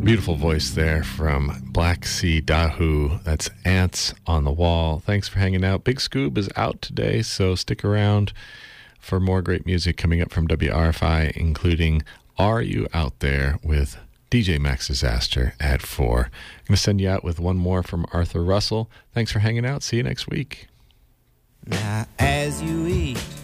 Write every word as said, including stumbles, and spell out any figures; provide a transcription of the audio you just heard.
Beautiful voice there from Black Sea Dahu. That's Ants on the Wall. Thanks for hanging out. Big Scoob is out today, so stick around for more great music coming up from W R F I, including Are You Out There with D J Max Disaster at four. I'm going to send you out with one more from Arthur Russell. Thanks for hanging out. See you next week. Now, as you eat